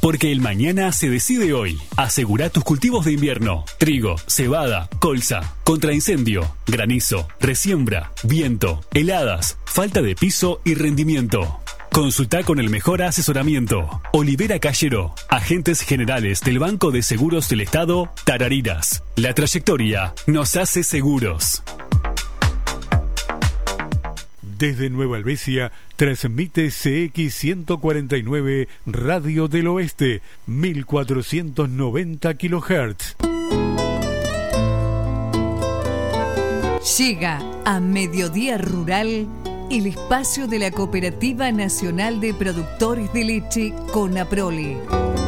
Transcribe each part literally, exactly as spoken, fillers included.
Porque el mañana se decide hoy. Asegura tus cultivos de invierno: trigo, cebada, colza, contra incendio, granizo, resiembra, viento, heladas, falta de piso y rendimiento. Consulta con el mejor asesoramiento. Olivera Callero, agentes generales del Banco de Seguros del Estado, Tarariras. La trayectoria nos hace seguros. Desde Nueva Helvecia, transmite C X ciento cuarenta y nueve Radio del Oeste, mil cuatrocientos noventa kilohertz. Llega a Mediodía Rural el espacio de la Cooperativa Nacional de Productores de Leche, CONAPROLE.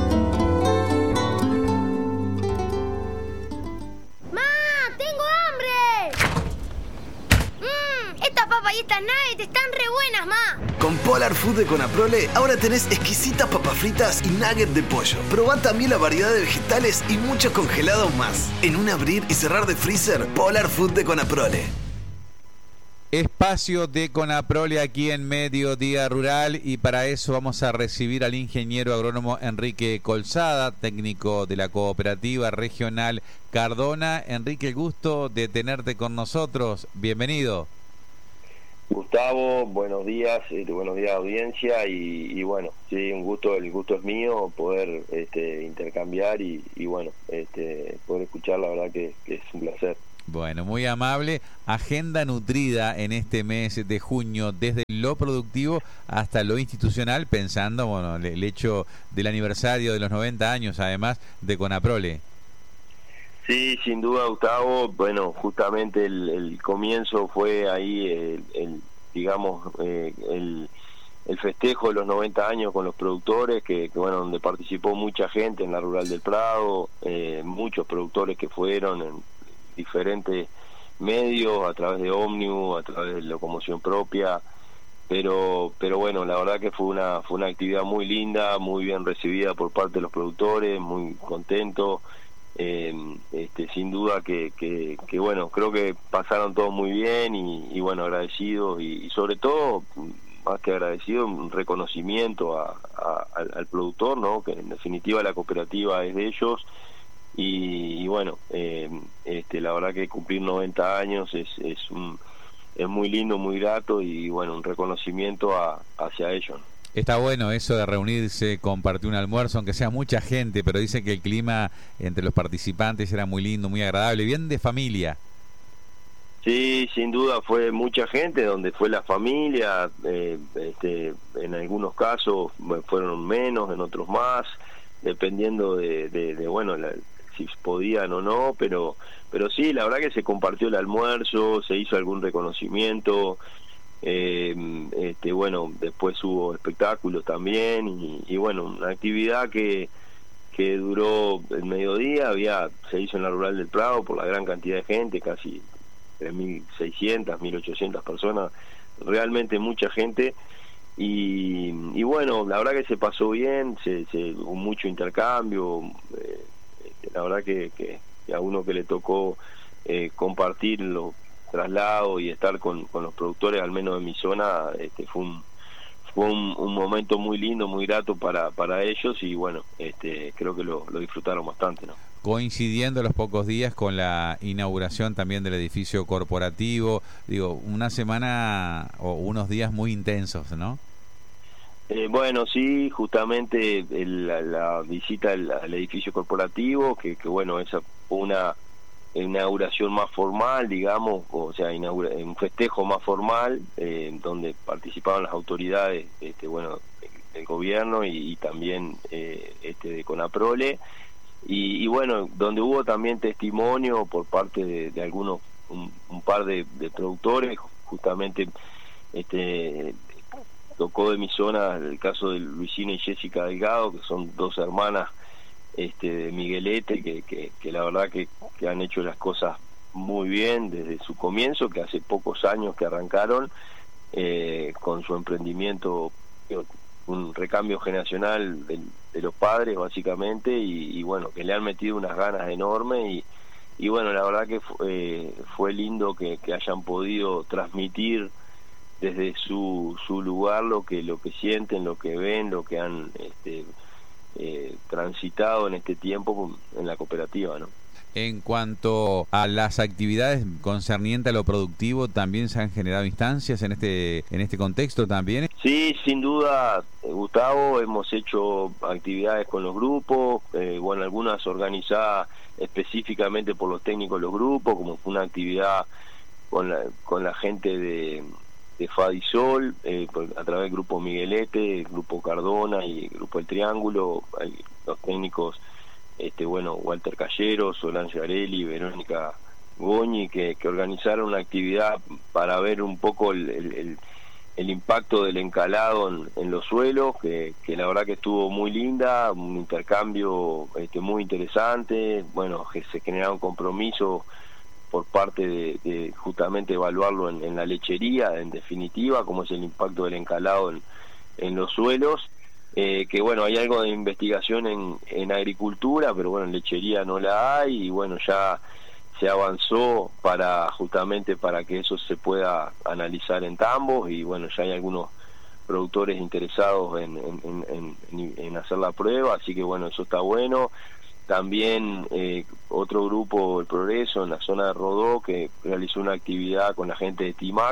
Y estas nuggets están re buenas, ma. Con Polar Food de Conaprole ahora tenés exquisitas papas fritas y nuggets de pollo. Probá también la variedad de vegetales y muchos congelados más. En un abrir y cerrar de freezer, Polar Food de Conaprole. Espacio de Conaprole aquí en Mediodía Rural, y para eso vamos a recibir al ingeniero agrónomo Enrique Colzada, técnico de la Cooperativa Regional Cardona. Enrique, el gusto de tenerte con nosotros. Bienvenido. Gustavo, buenos días, eh, buenos días audiencia, y, y bueno, sí, un gusto, el gusto es mío poder este, intercambiar y, y bueno, este, poder escuchar, la verdad que, que es un placer. Bueno, muy amable. Agenda nutrida en este mes de junio, desde lo productivo hasta lo institucional, pensando, bueno, el hecho del aniversario de los noventa años, además, de Conaprole. Sí, sin duda, Gustavo. Bueno, justamente el, el comienzo fue ahí, el, el digamos, eh, el, el festejo de los noventa años con los productores, que, que bueno, donde participó mucha gente en la Rural del Prado, eh, muchos productores que fueron en diferentes medios, a través de ómnibus, a través de locomoción propia, pero pero bueno, la verdad que fue una fue una actividad muy linda, muy bien recibida por parte de los productores, muy contentos. Eh, este, sin duda que, que, que bueno, creo que pasaron todos muy bien y, y bueno, agradecidos y, y sobre todo, más que agradecido, un reconocimiento a, a, al, al productor, ¿no? Que en definitiva la cooperativa es de ellos y, y bueno, eh, este, la verdad que cumplir noventa años es, es, un, es muy lindo, muy grato y bueno, un reconocimiento a, hacia ellos. Está bueno eso de reunirse, compartir un almuerzo, aunque sea mucha gente, pero dice que el clima entre los participantes era muy lindo, muy agradable, bien de familia. Sí, sin duda fue mucha gente, donde fue la familia, eh, este, en algunos casos fueron menos, en otros más, dependiendo de, de, de bueno, la, si podían o no, pero, pero sí, la verdad que se compartió el almuerzo, se hizo algún reconocimiento. Eh, este bueno, después hubo espectáculos también y, y bueno, una actividad que que duró el mediodía, había se hizo en la Rural del Prado por la gran cantidad de gente, casi tres mil seiscientas, mil ochocientas personas, realmente mucha gente y, y bueno, la verdad que se pasó bien, se, se hubo mucho intercambio, eh, la verdad que, que, que a uno que le tocó eh, compartirlo traslado y estar con, con los productores, al menos de mi zona, este, fue un fue un, un momento muy lindo, muy grato para para ellos y bueno, este creo que lo, lo disfrutaron bastante, ¿no? Coincidiendo los pocos días con la inauguración también del edificio corporativo, digo, una semana o unos días muy intensos, ¿no? Eh, bueno, sí, justamente el, la, la visita al, al edificio corporativo, que, que bueno, esa fue una inauguración más formal, digamos, o sea, inaugura, un festejo más formal, eh, donde participaban las autoridades, este, bueno, del gobierno y, y también eh, este de Conaprole, y, y bueno, donde hubo también testimonio por parte de, de algunos, un, un par de, de productores, justamente este tocó de mi zona el caso de Luisina y Jessica Delgado, que son dos hermanas este de Miguelete, que, que, que la verdad que, que han hecho las cosas muy bien desde su comienzo, que hace pocos años que arrancaron eh, con su emprendimiento, un recambio generacional de, de los padres básicamente, y, y bueno, que le han metido unas ganas enormes y, y bueno, la verdad que eh, fue lindo que, que hayan podido transmitir desde su, su lugar lo que lo que sienten, lo que ven, lo que han este, eh, transitado en este tiempo en la cooperativa, ¿no? En cuanto a las actividades concernientes a lo productivo, ¿también se han generado instancias en este en este contexto también? Sí, sin duda, Gustavo, hemos hecho actividades con los grupos, eh, bueno, algunas organizadas específicamente por los técnicos de los grupos, como fue una actividad con la, con la gente de, de Fadisol, eh, a través del grupo Miguelete, el grupo Cardona y el grupo El Triángulo, hay los técnicos, este bueno, Walter Callero, Solange Arelli, Verónica Goñi, que, que organizaron una actividad para ver un poco el, el, el, el impacto del encalado en, en los suelos, que, que la verdad que estuvo muy linda, un intercambio este, muy interesante, bueno, que se generaron compromisos por parte de, de justamente evaluarlo en, en la lechería, en definitiva, cómo es el impacto del encalado en, en los suelos. Eh, que bueno, hay algo de investigación en, en agricultura, pero bueno, en lechería no la hay, y bueno, ya se avanzó para justamente para que eso se pueda analizar en tambos, y bueno, ya hay algunos productores interesados en, en, en, en, en hacer la prueba, así que bueno, eso está bueno. También eh, otro grupo, El Progreso, en la zona de Rodó, que realizó una actividad con la gente de Timac,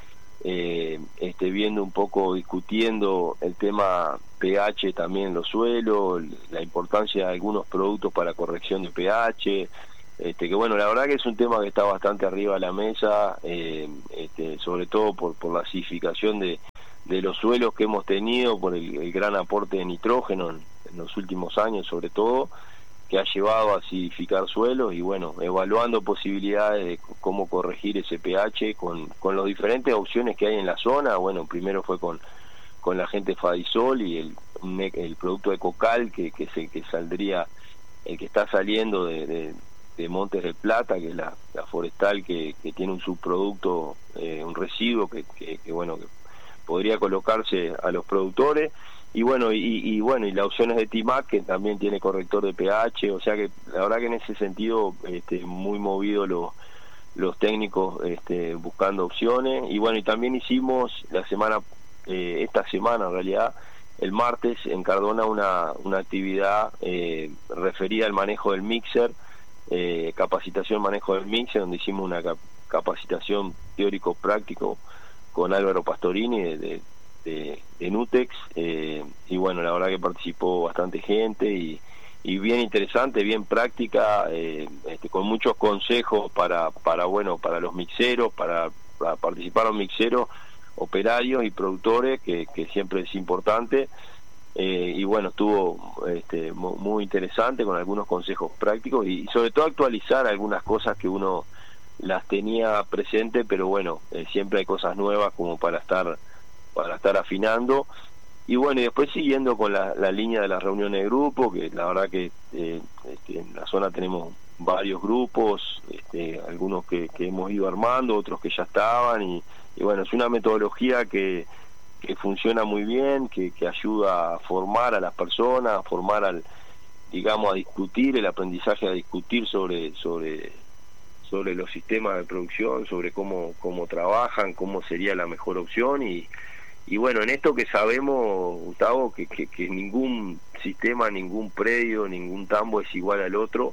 Eh, este, viendo un poco, discutiendo el tema pH también en los suelos, la importancia de algunos productos para corrección de pH, este, que bueno, la verdad que es un tema que está bastante arriba de la mesa, eh, este, sobre todo por, por la acidificación de, de los suelos que hemos tenido, por el, el gran aporte de nitrógeno en, en los últimos años sobre todo, que ha llevado a acidificar suelos, y bueno, evaluando posibilidades de cómo corregir ese pH con, con las diferentes opciones que hay en la zona. Bueno, primero fue con, con la gente Fadisol y el, el producto Ecocal que, que, se, que saldría, el que está saliendo de, de, de Montes del Plata, que es la, la forestal que, que tiene un subproducto, eh, un residuo que, que, que bueno, que podría colocarse a los productores. Y bueno, y, y bueno, y las opciones de Timac, que también tiene corrector de pH, o sea que la verdad que en ese sentido este, muy movido los los técnicos este, buscando opciones. Y bueno, y también hicimos la semana, eh, esta semana en realidad, el martes en Cardona una, una actividad eh, referida al manejo del mixer, eh, capacitación manejo del mixer, donde hicimos una cap capacitación teórico-práctico con Álvaro Pastorini de, de De, de Nutex, eh, y bueno, la verdad que participó bastante gente, y, y bien interesante, bien práctica, eh, este, con muchos consejos para, para bueno, para los mixeros, para, para participar los mixeros, operarios y productores, que, que siempre es importante, eh, y bueno, estuvo este, muy interesante, con algunos consejos prácticos, y, y sobre todo actualizar algunas cosas que uno las tenía presente, pero bueno, eh, siempre hay cosas nuevas como para estar para estar afinando. Y bueno, y después siguiendo con la, la línea de las reuniones de grupo, que la verdad que eh, este, en la zona tenemos varios grupos, este, algunos que, que hemos ido armando, otros que ya estaban, y, y bueno, es una metodología que, que funciona muy bien, que, que ayuda a formar a las personas, a formar al, digamos, a discutir, el aprendizaje a discutir sobre sobre sobre los sistemas de producción, sobre cómo, cómo trabajan, cómo sería la mejor opción. Y Y bueno, en esto que sabemos, Gustavo, que, que, que ningún sistema, ningún predio, ningún tambo es igual al otro,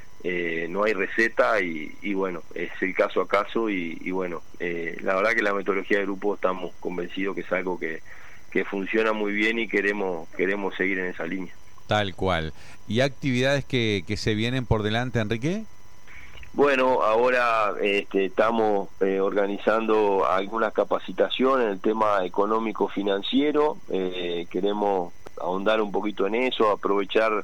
eh, no hay receta, y, y bueno, es el caso a caso, y, y bueno, eh, la verdad que la metodología de grupo estamos convencidos que es algo que, que funciona muy bien, y queremos queremos seguir en esa línea. Tal cual. ¿Y actividades que, que se vienen por delante, Enrique? Bueno, ahora este, estamos eh, organizando algunas capacitaciones en el tema económico-financiero, eh, queremos ahondar un poquito en eso, aprovechar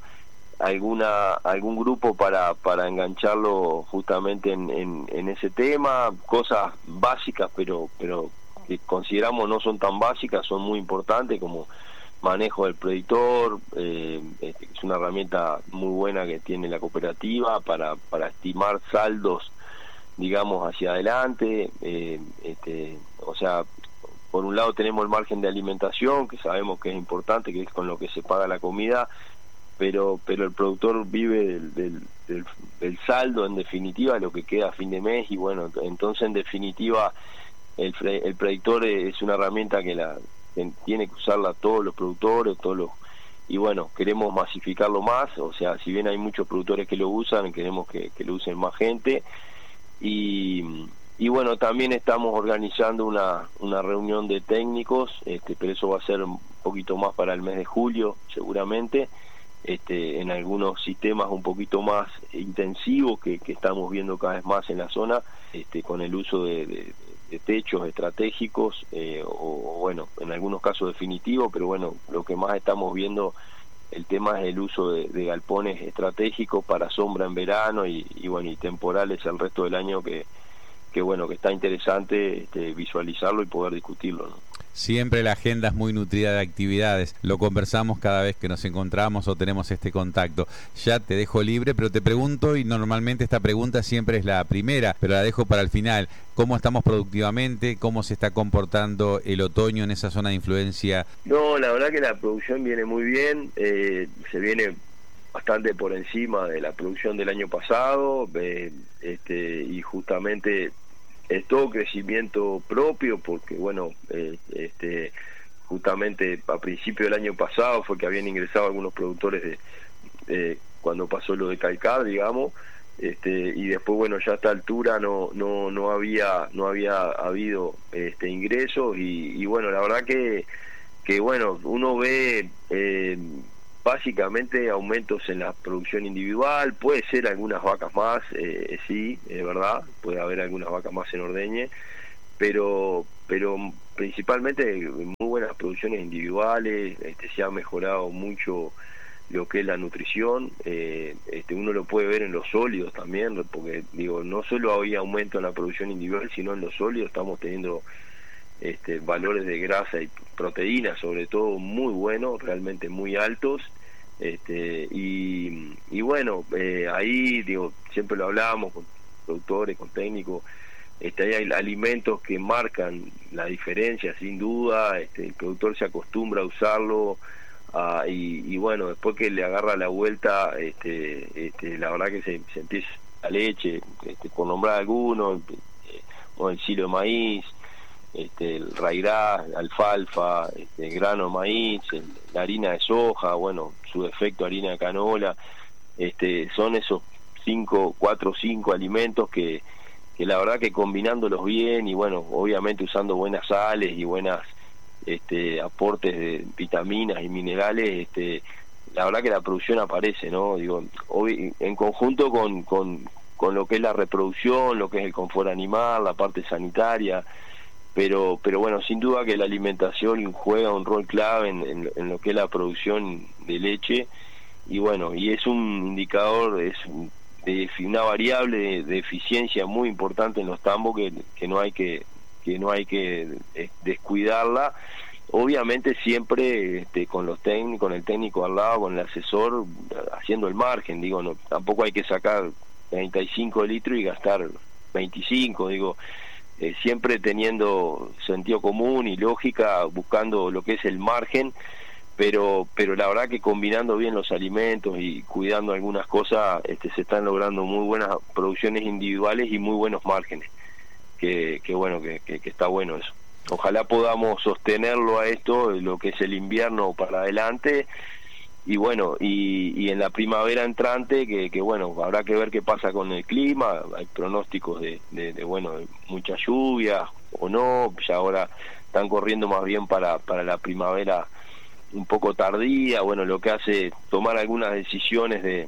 alguna algún grupo para, para engancharlo justamente en, en, en ese tema, cosas básicas, pero, pero que consideramos no son tan básicas, son muy importantes, como manejo del predictor, eh, este, es una herramienta muy buena que tiene la cooperativa para, para estimar saldos, digamos, hacia adelante, eh, este, o sea, por un lado tenemos el margen de alimentación, que sabemos que es importante, que es con lo que se paga la comida, pero pero el productor vive del, del, del, del saldo, en definitiva, lo que queda a fin de mes, y bueno, entonces en definitiva el, el predictor es una herramienta que la que tiene que usarla todos los productores, todos los y bueno, queremos masificarlo más, o sea, si bien hay muchos productores que lo usan, queremos que, que lo usen más gente, y, y bueno, también estamos organizando una, una reunión de técnicos, este, pero eso va a ser un poquito más para el mes de julio, seguramente, este, en algunos sistemas un poquito más intensivos que, que estamos viendo cada vez más en la zona, este, con el uso de, de, de techos estratégicos, eh, o, o bueno, en algunos casos definitivos, pero bueno, lo que más estamos viendo, el tema es el uso de, de galpones estratégicos para sombra en verano y, y bueno, y temporales el resto del año, que, que bueno, que está interesante este, visualizarlo y poder discutirlo, ¿no? Siempre la agenda es muy nutrida de actividades, lo conversamos cada vez que nos encontramos o tenemos este contacto. Ya te dejo libre, pero te pregunto, y normalmente esta pregunta siempre es la primera, pero la dejo para el final: ¿cómo estamos productivamente? ¿Cómo se está comportando el otoño en esa zona de influencia? No, la verdad que la producción viene muy bien, eh, se viene bastante por encima de la producción del año pasado, eh, este, y justamente es todo crecimiento propio, porque bueno, eh, este, justamente a principio del año pasado fue que habían ingresado algunos productores de, de cuando pasó lo de Calcar, digamos, este, y después bueno, ya a esta altura no no no había no había habido este ingresos, y, y bueno, la verdad que que bueno, uno ve eh, básicamente aumentos en la producción individual, puede ser algunas vacas más, eh, sí, es verdad, puede haber algunas vacas más en ordeñe, pero pero principalmente muy buenas producciones individuales, este, se ha mejorado mucho lo que es la nutrición, eh, este, uno lo puede ver en los sólidos también, porque digo, no solo había aumento en la producción individual, sino en los sólidos estamos teniendo Este, valores de grasa y proteínas sobre todo muy buenos, realmente muy altos, este, y, y bueno, eh, ahí digo, siempre lo hablábamos con productores, con técnicos, este, hay alimentos que marcan la diferencia sin duda, este, el productor se acostumbra a usarlo, uh, y, y bueno, después que le agarra la vuelta, este, este, la verdad que se, se empieza la leche, este, por nombrar algunos, eh, o el silo de maíz, este, el rairá, alfalfa, este, grano de maíz, el, la harina de soja, bueno, su defecto harina de canola, este, son esos cinco, cuatro o cinco alimentos que, que la verdad que combinándolos bien y bueno, obviamente usando buenas sales y buenas este, aportes de vitaminas y minerales, este, la verdad que la producción aparece, ¿no? Digo, hoy, en conjunto con, con, con lo que es la reproducción, lo que es el confort animal, la parte sanitaria, pero pero bueno, sin duda que la alimentación juega un rol clave en, en, en lo que es la producción de leche, y bueno, y es un indicador, es de una variable de, de eficiencia muy importante en los tambos que, que no hay que que no hay que descuidarla, obviamente siempre este, con los técnicos, con el técnico al lado, con el asesor, haciendo el margen, digo, no, tampoco hay que sacar treinta y cinco litros y gastar veinticinco, digo, Eh, siempre teniendo sentido común y lógica, buscando lo que es el margen, pero pero la verdad que combinando bien los alimentos y cuidando algunas cosas, este, se están logrando muy buenas producciones individuales y muy buenos márgenes, que, que bueno, que, que, que está bueno eso. Ojalá podamos sostenerlo a esto, lo que es el invierno para adelante, y bueno, y, y en la primavera entrante, que, que bueno, habrá que ver qué pasa con el clima, hay pronósticos de, de, de bueno, de mucha lluvia o no, ya ahora están corriendo más bien para, para la primavera un poco tardía, bueno, lo que hace tomar algunas decisiones de,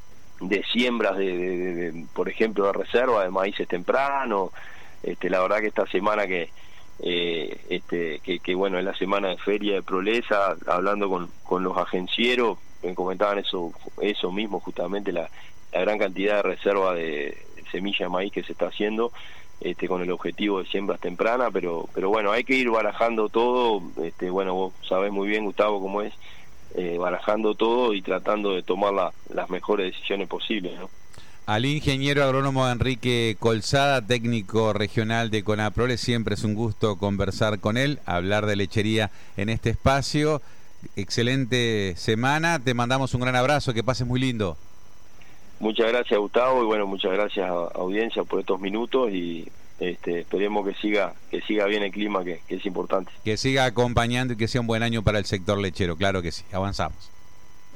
de siembras, de, de, de, de por ejemplo, de reserva de maíces temprano, este, la verdad que esta semana que Eh, este que, que bueno, en la semana de feria de Prolesa, hablando con, con los agencieros, me comentaban eso eso mismo, justamente la, la gran cantidad de reserva de semilla de maíz que se está haciendo, este, con el objetivo de siembras tempranas, pero pero bueno, hay que ir barajando todo, este, bueno, vos sabés muy bien, Gustavo, cómo es, eh, barajando todo y tratando de tomar la, las mejores decisiones posibles, ¿no? Al ingeniero agrónomo Enrique Colzada, técnico regional de Conaprole, siempre es un gusto conversar con él, hablar de lechería en este espacio. Excelente semana, te mandamos un gran abrazo, que pases muy lindo. Muchas gracias, Gustavo, y bueno, muchas gracias a audiencia por estos minutos, y este, esperemos que siga que siga bien el clima, que, que es importante. Que siga acompañando y que sea un buen año para el sector lechero, claro que sí, avanzamos.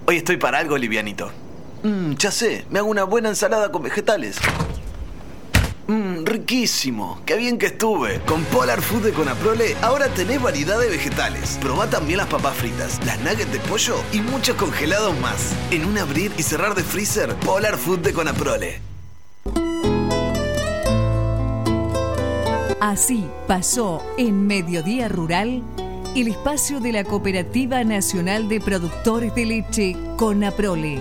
Hoy estoy para algo livianito. Mmm, ya sé, me hago una buena ensalada con vegetales. Mmm, riquísimo. Qué bien que estuve. Con Polar Food de Conaprole ahora tenés variedad de vegetales. Probá también las papas fritas, las nuggets de pollo y muchos congelados más. En un abrir y cerrar de freezer, Polar Food de Conaprole. Así pasó en Mediodía Rural el espacio de la Cooperativa Nacional de Productores de Leche, Conaprole.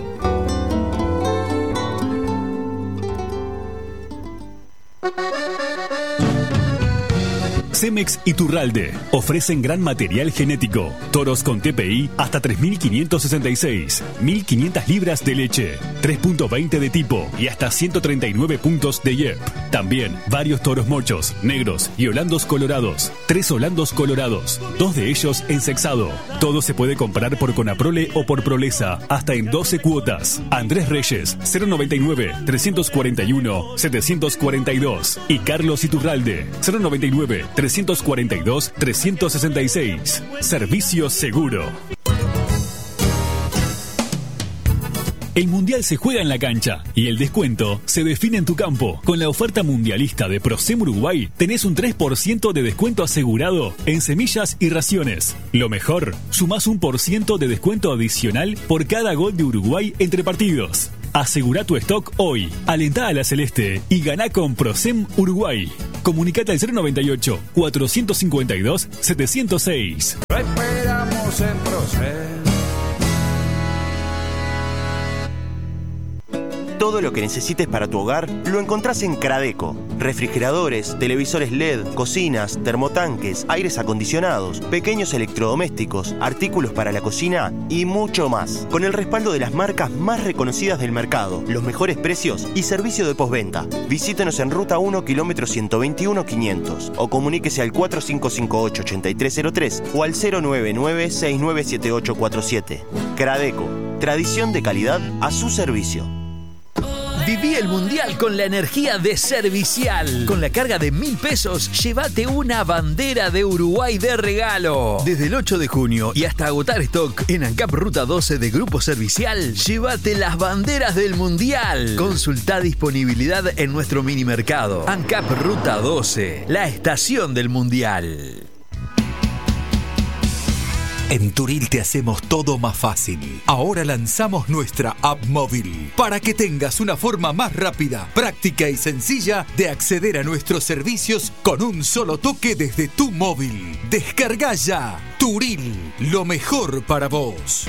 Cemex Iturralde ofrecen gran material genético. Toros con T P I hasta tres mil quinientos sesenta y seis, mil quinientas libras de leche, tres punto veinte de tipo y hasta ciento treinta y nueve puntos de I E P. También varios toros mochos, negros y holandos colorados. Tres holandos colorados, dos de ellos en sexado. Todo se puede comprar por Conaprole o por Prolesa, hasta en doce cuotas. Andrés Reyes, cero noventa y nueve, trescientos cuarenta y uno, setecientos cuarenta y dos. Y Carlos Iturralde, cero noventa y nueve, trescientos cuarenta y dos, trescientos sesenta y seis. Servicio seguro. El Mundial se juega en la cancha y el descuento se define en tu campo. Con la oferta mundialista de Procem Uruguay tenés un tres por ciento de descuento asegurado en semillas y raciones. Lo mejor, sumás un por ciento de descuento adicional por cada gol de Uruguay entre partidos. Asegura tu stock hoy, alentá a la Celeste y ganá con Procem Uruguay. Comunicate al cero noventa y ocho, cuatrocientos cincuenta y dos, setecientos seis. Lo esperamos en Procem. Todo lo que necesites para tu hogar lo encontrás en Cradeco. Refrigeradores, televisores L E D, cocinas, termotanques, aires acondicionados, pequeños electrodomésticos, artículos para la cocina y mucho más. Con el respaldo de las marcas más reconocidas del mercado, los mejores precios y servicio de postventa. Visítenos en Ruta uno, kilómetro ciento veintiuno, quinientos o comuníquese al cuatro cinco cinco ocho, ocho tres cero tres o al cero nueve nueve, seis nueve siete ocho cuatro siete. Cradeco, tradición de calidad a su servicio. Viví el Mundial con la energía de Servicial. Con la carga de mil pesos, llévate una bandera de Uruguay de regalo. Desde el ocho de junio y hasta agotar stock en ANCAP Ruta doce de Grupo Servicial, llévate las banderas del Mundial. Consultá disponibilidad en nuestro mini mercado. ANCAP Ruta doce, la estación del Mundial. En Turil te hacemos todo más fácil. Ahora lanzamos nuestra app móvil para que tengas una forma más rápida, práctica y sencilla de acceder a nuestros servicios con un solo toque desde tu móvil. Descarga ya. Turil, lo mejor para vos.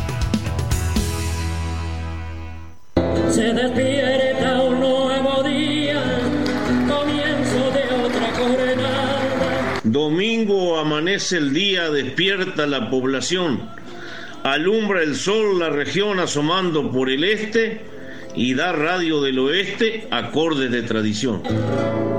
Se despierta un nuevo día, comienzo de otra jornada. Domingo amanece el día, despierta la población, alumbra el sol la región asomando por el este y da Radio del Oeste acordes de tradición.